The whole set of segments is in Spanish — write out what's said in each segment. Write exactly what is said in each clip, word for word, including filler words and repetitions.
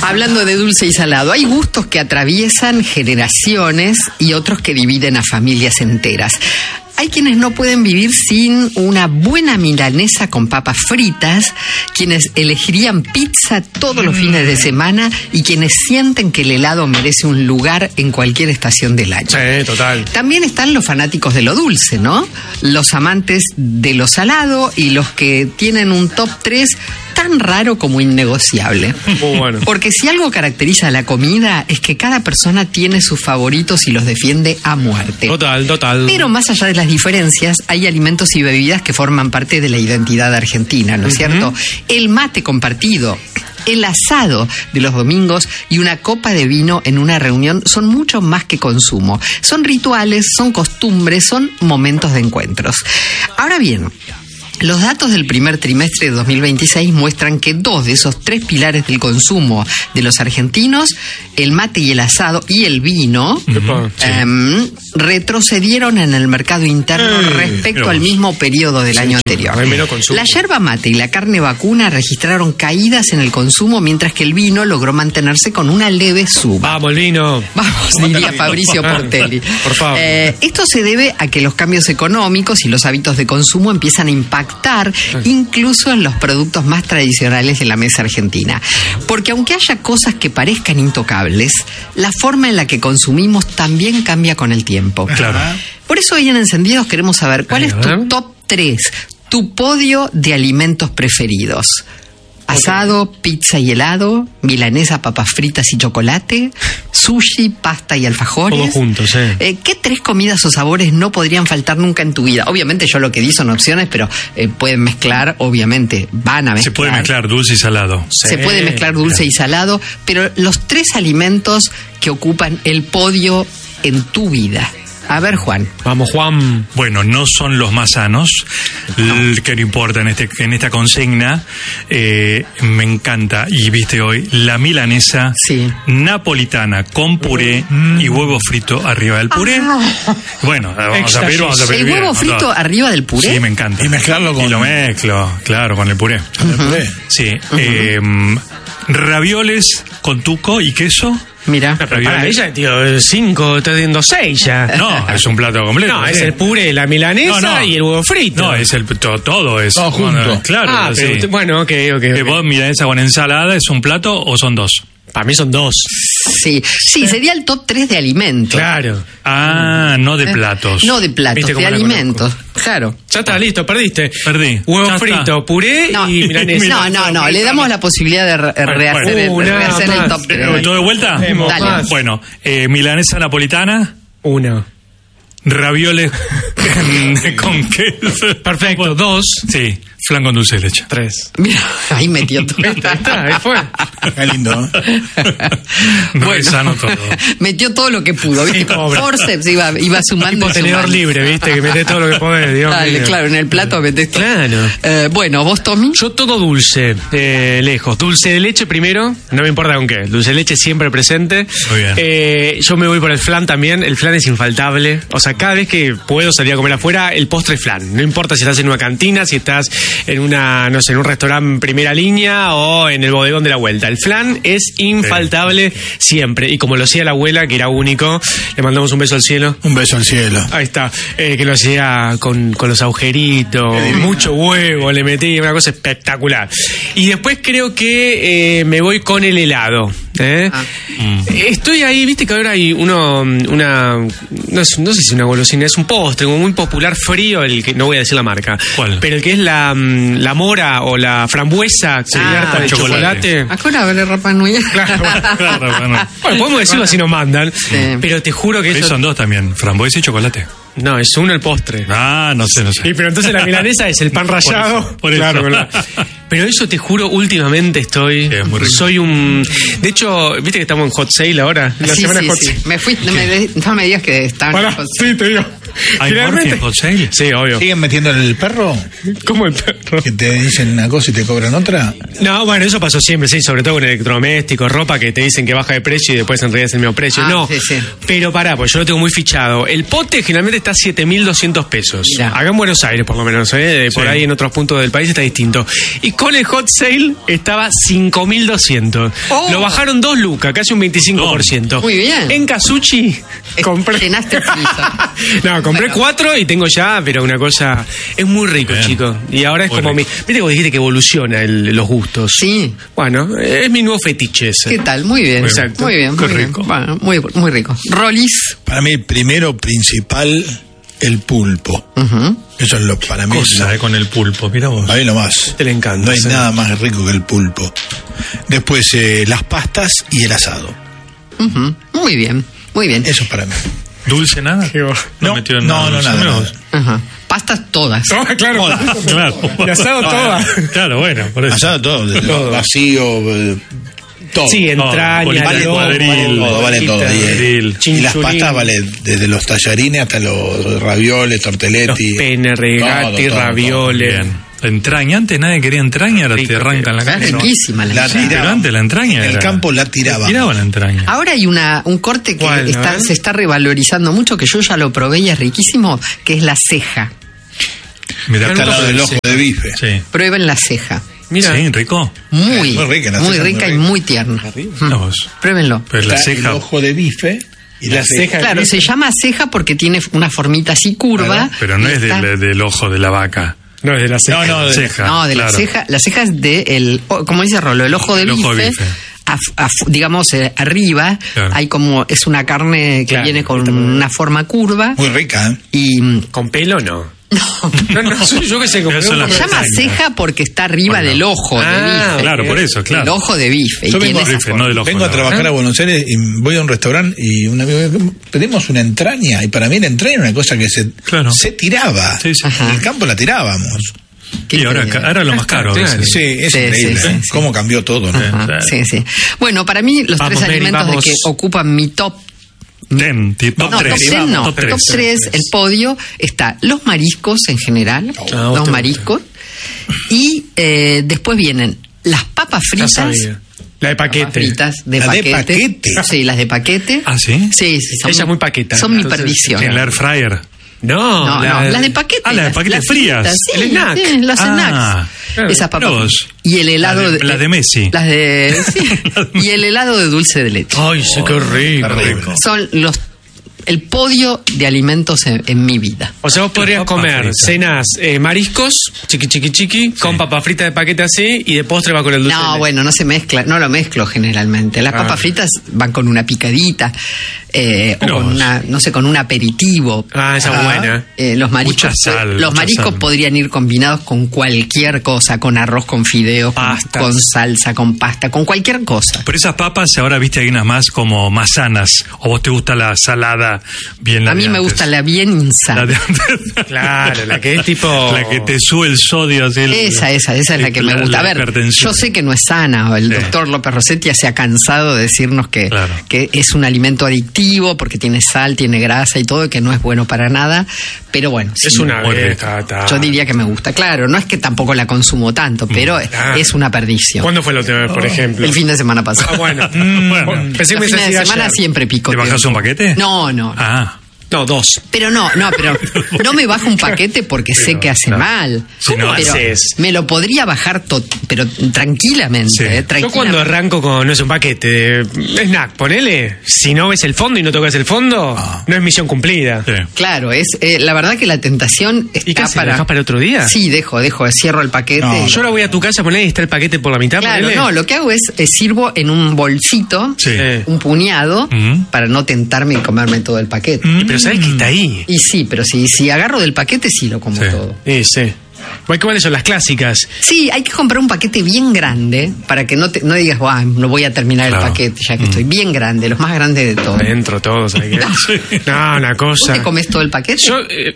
Hablando de dulce y salado, hay gustos que atraviesan generaciones y otros que dividen a familias enteras. Hay quienes no pueden vivir sin una buena milanesa con papas fritas, quienes elegirían pizza todos los fines de semana y quienes sienten que el helado merece un lugar en cualquier estación del año. Sí, total. También están los fanáticos de lo dulce, ¿no? Los amantes de lo salado y los que tienen un top tres tan raro como innegociable. Muy bueno. Porque si algo caracteriza a la comida es que cada persona tiene sus favoritos y los defiende a muerte. Total, total. Pero más allá de las diferencias, hay alimentos y bebidas que forman parte de la identidad argentina, ¿no es uh-huh. cierto? El mate compartido, el asado de los domingos y una copa de vino en una reunión son mucho más que consumo. Son rituales, son costumbres, son momentos de encuentros. Ahora bien, los datos del primer trimestre de dos mil veintiséis muestran que dos de esos tres pilares del consumo de los argentinos, el mate y el asado y el vino, uh-huh. um, retrocedieron en el mercado interno eh, respecto al mismo periodo del sí, año anterior. La yerba mate y la carne vacuna registraron caídas en el consumo, mientras que el vino logró mantenerse con una leve suba. ¡Vamos, el vino! Vamos, diría Fabricio Portelli. Por favor. Eh, esto se debe a que los cambios económicos y los hábitos de consumo empiezan a impactar incluso en los productos más tradicionales de la mesa argentina. Porque aunque haya cosas que parezcan intocables, la forma en la que consumimos también cambia con el tiempo. Claro. Por eso hoy en Encendidos queremos saber cuál es tu top tres, tu podio de alimentos preferidos. Asado, pizza y helado, milanesa, papas fritas y chocolate, sushi, pasta y alfajores. Todos juntos, eh. eh. ¿Qué tres comidas o sabores no podrían faltar nunca en tu vida? Obviamente yo lo que di son opciones, pero eh, pueden mezclar, obviamente van a mezclar. Se puede mezclar dulce y salado. Se sí. puede mezclar dulce y salado, pero los tres alimentos que ocupan el podio en tu vida. A ver, Juan. Vamos, Juan. Bueno, no son los más sanos, no. el que no importa en este en esta consigna. Eh, me encanta, y viste hoy, la milanesa sí. napolitana con puré mm. y huevo frito arriba del puré. Ah. Bueno, vamos Extra a pedir, vamos a pedir. ¿El bien, huevo frito no. arriba del puré? Sí, me encanta. Y mezclarlo con... Y lo mezclo, claro, con el puré. ¿Con el puré? Sí. Uh-huh. Eh, ravioles con tuco y queso. Mira, para ella, tío, cinco, estás viendo seis ya. No, es un plato completo. No, es el puré, la milanesa no, no. y el huevo frito. No, es el to, todo es. Todo junto. Bueno, claro, ah, sí. pero, bueno, ok, ok. okay. ¿Vos milanesa con ensalada es un plato o son dos? Para mí son dos. Sí, sí, sería el top tres de alimentos. Claro. Ah, no de platos. No de platos, de alimentos. Claro. Ya está, listo, perdiste. Perdí. Huevo ya frito, está. puré no. y milanesa. No, no, no, le damos la posibilidad de re- rehacer, bueno, el, rehacer el top tres. ¿Todo de vuelta? Dale. Más. Bueno, eh, milanesa napolitana. Uno. Ravioles con queso. Perfecto, dos. Sí, flan con dulce de leche. Tres. Mira, ahí metió todo. Ahí está, ahí fue. Qué lindo, ¿eh? Bueno, sano todo. Metió todo lo que pudo, ¿viste? Con forceps iba, iba sumando. Tipo tenedor libre, ¿viste? Que metés todo lo que podés, Dios Dale, mío. claro, en el plato metés todo. Claro. Eh, bueno, ¿vos, Tommy? Yo todo dulce, eh, lejos. Dulce de leche primero, no me importa con qué. Dulce de leche siempre presente. Muy bien. Eh, yo me voy por el flan también. El flan es infaltable. O sea, cada vez que puedo salir a comer afuera, el postre es flan. No importa si estás en una cantina, si estás en una, no sé, en un restaurante primera línea o en el bodegón de la vuelta. El flan es infaltable sí. siempre. Y como lo hacía la abuela, que era único, le mandamos un beso al cielo. Un beso al cielo. Ahí está. Eh, que lo hacía con, con los agujeritos, mucho huevo, le metí, una cosa espectacular. Y después creo que eh, me voy con el helado. ¿eh? Ah. Mm. Estoy ahí, viste que ahora hay uno, una, no, es, no sé si una golosina, es un postre como muy popular frío, el que no voy a decir la marca. ¿Cuál? Pero el que es la, la mora o la frambuesa cubierta ah, de chocolate. Ahora ver el Rapa Nui. Claro, claro, bueno. Bueno, podemos decirlo así nos mandan. Sí. Pero te juro que eso... son dos también, frambuesa y chocolate. No, es uno el postre. Ah, no sé, no sé. Y pero entonces la milanesa es el pan rallado. Por eso, por eso. Claro, claro. Pero eso te juro, últimamente estoy. Sí, muy rico. Soy un. De hecho, viste que estamos en hot sale ahora. La sí, semana sí, hot sí. sale. Me fui, no me, de, no me digas que estaban Pará, en hot sale. Sí, te digo. ¿Hay morfi en Hot Sale? Sí, obvio. ¿Siguen metiendo el perro? ¿Cómo el perro? ¿Que te dicen una cosa y te cobran otra? No, bueno, eso pasó siempre, sí, sobre todo con electrodomésticos, ropa que te dicen que baja de precio y después en realidad es el mismo precio. Ah, no, sí, sí. pero pará, pues yo lo tengo muy fichado. El pote generalmente está a siete mil doscientos pesos. Mirá. Acá en Buenos Aires, por lo menos, ¿eh? Por Sí. ahí en otros puntos del país está distinto. Y con el Hot Sale estaba cinco mil doscientos. Oh. Lo bajaron dos lucas, casi un veinticinco por ciento. Muy bien. En Casucci compré... Llenaste el freezer. No, compré cuatro y tengo ya, pero una cosa... Es muy rico, Bien. chicos. Y ahora es Muy como mi... rico. Viste que vos dijiste que evoluciona el- los gustos. Sí. Bueno, es mi nuevo fetiche ese. ¿Qué tal? Muy bien. Exacto. Muy bien, Qué muy bien. rico. Bueno, muy, muy rico. Rolis. Para mí, primero, principal, el pulpo. Ujú. Eso es lo para mí. Cosa, lo- eh, con el pulpo, mira vos. Para mí lo más. Te le encanta, No hay sí. nada más rico que el pulpo. Después, eh, las pastas y el asado. Ujú. Muy bien, muy bien. Eso es para mí. ¿Dulce nada? Qué bueno. No, No, metió no, nada no, dulce. nada, Mirá nada. vos. Ajá. Pastas todas. Toda, claro. Claro. El asado toda. Claro, bueno, por eso. Asado todo, desde Todo. vacío, eh, todo. Sí, entraña, Todo, vale lomo, todo, vale todo, vale todo. bolita, Y, Grill. y las chinchulín, pastas vale desde los tallarines hasta los ravioles, los tortelletti. pene, regati, Todo, todo, ravioles. Bien. La entraña, antes nadie quería entraña, ahora Rico, te arrancan la Es carne. ¿no? riquísima la La ensalada. Sí, pero tiraban. antes la entraña En el era- campo la tiraban. Tiraban la entraña. Ahora hay una un corte que ¿Cuál? está- A ver. se está revalorizando mucho, que yo ya lo probé y es riquísimo, que es la ceja. Mirá, Está al lado del ojo de bife. Sí. Prueben la ceja. Mira, Sí, rico. Muy, Muy rica la muy ceja, rica muy y rica. muy tierna. Mirá Mm. vos. Pruébenlo. Pero la Está ceja. el ojo de bife y la, La ceja. ceja. Claro, se llama ceja porque tiene una formita así curva. Claro, Pero no y es está- del, del ojo de la vaca. no es de la ceja. No, no, de- ceja. No, de la claro. ceja. La ceja es de el, o- como dice Rolo, el ojo de El bife. ojo de bife. af- af- digamos, eh, arriba Claro. hay como, es una carne que Claro, viene con una forma curva Muy rica, ¿eh? y mm, ¿Con pelo no? No, no, soy yo que sé, con Pero pelo. son las se llama pestañas. ceja porque está arriba Bueno. del ojo Ah, de bife. Claro, por eso, claro. El ojo de bife. Y Yo vengo, tiene esa bife, forma. no del ojo. vengo a no. trabajar a Buenos Aires y voy a un restaurante y un amigo me dice, pedimos una entraña. Y para mí la entraña era una cosa que se, Claro. se tiraba. Sí, sí. En el campo la tirábamos. Qué Y ahora, increíble. ahora lo más caro. a Claro. veces. Sí, es Sí, increíble. sí, ¿eh? sí, sí. Cómo cambió todo, ¿no? Ajá, Sí. sí, sí. Bueno, para mí los Vamos, tres Mary, alimentos vamos. de que ocupan mi top. Ten, ti- top No, tres. top ten no. Top tres. Top tres, el podio, está los mariscos en general, Ah, vos los te mariscos, y eh, después vienen las papas Ya fritas. sabía. La de Papas paquete. fritas de ¿La de paquete. paquete? Sí, las de paquete. Ah, ¿sí? Sí, sí. Son Ella es muy paqueta. Son mi Entonces, perdición. En la air fryer. No, No, la- no, las de paquete. Ah, las de las- paquete las frías. fritas, sí, El snack. sí, los Ah, snacks. claro. Esas papas. Los- Y el helado las de- las de Messi. Las de, sí. Y el helado de dulce de leche. Ay, sí, qué rico. Terrible. Son los el podio de alimentos en, en mi vida. O sea, vos podrías Papa comer frita. cenas eh, mariscos, chiqui chiqui chiqui, con papa frita de paquete así, y de postre va con el dulce de No, leche. bueno, no se mezcla, no lo mezclo generalmente. Las Ah. papas fritas van con una picadita, eh, o Pero con vos. una, no sé, con un aperitivo. Ah, esa es buena. Eh, los mariscos, Mucha sal, los mucha mariscos sal. podrían ir combinados con cualquier cosa, con arroz, con fideos, con, Pastas. con salsa, con pasta, con cualquier cosa. Pero esas papas, ahora viste, hay unas más como más sanas. ¿O vos te gusta la salada bien la A mí de me antes? gusta la bien insana. La de antes. Claro, la que es tipo... La que te sube el sodio. Así, el- Esa, esa, esa es la que me la- gusta. la A ver, hipertensión. yo sé que no es sana, o el Sí. doctor López Rossetti se ha cansado de decirnos que, Claro. que es un alimento adictivo porque tiene sal, tiene grasa y todo, y que no es bueno para nada, pero bueno, sí, Es una muy vez, rico. ta, ta. yo diría que me gusta. Claro, no es que tampoco la consumo tanto, pero Ah. es una perdición. ¿Cuándo fue la última vez, por ejemplo? El fin de semana pasado. Ah, bueno. Mm, bueno. Pensé que Los me fines de decía semana ayer. siempre pico. ¿Te bajas un paquete? No, no. no. Ah. No, dos. Pero no, no, pero no me bajo un paquete porque sé Pero, que hace claro. mal. Si no, pero haces? me lo podría bajar, to- pero tranquilamente. Sí. eh, Yo tranquilamente. cuando arranco con, no es un paquete de snack, ponele, si no ves el fondo y no tocas el fondo, no es misión cumplida. Sí. Claro, es eh, la verdad que la tentación está ¿Y qué haces? ¿Lo para. dejás para otro día? Sí, dejo, dejo, cierro el paquete. No, y- Yo ahora voy a tu casa, ponele y está el paquete por la mitad, Claro, ponele. no, lo que hago es eh, sirvo en un bolsito, Sí. Eh. un puñado, Ujú. para no tentarme y comerme todo el paquete. Mm. Pero sabes que está ahí. Y sí, pero si, si agarro del paquete, sí lo como Sí. todo. Sí, sí. Bueno, ¿cuáles son las clásicas? Sí, hay que comprar un paquete bien grande para que no te, no digas, "Buah, no voy a terminar Claro. el paquete, ya que estoy bien grande, los más grandes de todos". Dentro todo, ¿sabes qué? No, una ¿Vos cosa. te comes todo el paquete? Yo, eh,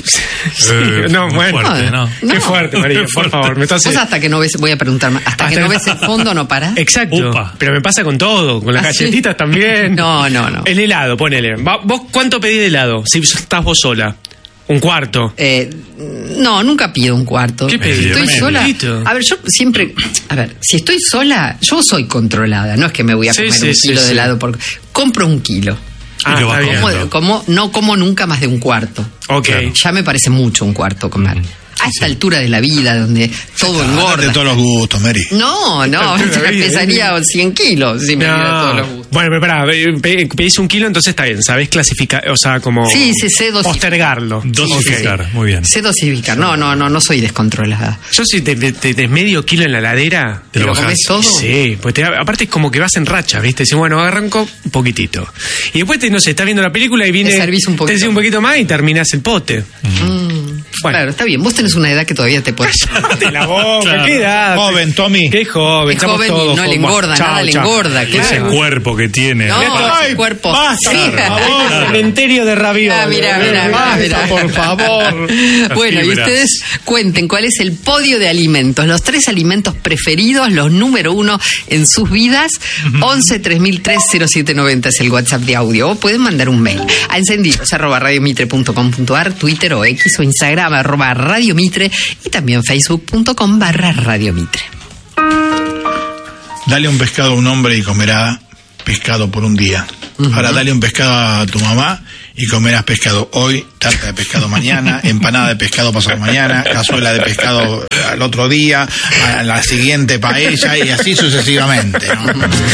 sí, Eh, no, muy bueno. fuerte, ¿no? Qué fuerte, María, por fuerte. favor. Me estás... Vos hasta que no ves, voy a preguntar más, hasta, que Hasta- no ves el fondo no parás. Exacto. Upa. Pero me pasa con todo, con las ¿Ah, sí? galletitas también. No, no, no. El helado, ponele. Va- ¿Vos cuánto pedís de helado? Si estás vos sola. Un cuarto. Eh, no, nunca pido un cuarto. ¿Qué pedís? Si estoy Medio. sola. Medio. A ver, yo siempre. A ver, si estoy sola, yo soy controlada. No es que me voy a Sí, comer sí, un sí, kilo de sí. helado por. Compro un kilo. Ah, lo vas está bien. comiendo. Como, como, no como nunca más de un cuarto. Ok. Claro. Ya me parece mucho un cuarto comer. A esta altura de la vida, donde todo Date engorda. todos los gustos, Mary. No, no, Esta altura de la vida, pesaría cien kilos si me diera todos los No. gustos. Bueno, pero pará, pe- pedís un kilo, entonces está bien, ¿sabés clasificar? O sea, como. Sí, sí, sé dosificar. Postergarlo. Dosificar, Ok. muy bien. Sé dosificar. No, no, no, no soy descontrolada. Yo si te, te, te- medio kilo en la heladera. Te lo ¿Lo bajás. comes todo? Sí, pues te- aparte es como que vas en racha, ¿viste? Decís, bueno, arranco un poquitito. Y después, te, no sé, estás viendo la película y viene. Te servís un poquito. Te servís un poquito más y terminás el pote. Bueno. Claro, está bien. Vos tenés una edad que todavía te puedes. De la boca, Claro. ¿qué edad? Joven, Tommy. Qué joven, Es estamos joven y todos no le jóvenes. engorda, Chao, nada le chao. engorda, Ese claro. cuerpo que tiene. No, Ay, ese cuerpo. basta, Sí. por favor. Cementerio de ravioles. Ah, mira, mira, mira, mira. Por favor. Bueno, y fibras. ustedes cuenten cuál es el podio de alimentos, los tres alimentos preferidos, los número uno en sus vidas. once tres mil tres cero siete noventa es el WhatsApp de audio. O pueden mandar un mail a encendidos arroba radiomitre punto com punto ar, Twitter o X o Instagram arroba radiomitre y también facebook punto com barra radiomitre. Dale un pescado a un hombre y comerá pescado por un día. Ahora dale un pescado a tu mamá y comerás pescado hoy, tarta de pescado mañana, empanada de pescado pasado mañana, cazuela de pescado al otro día, a la siguiente paella y así sucesivamente, ¿no?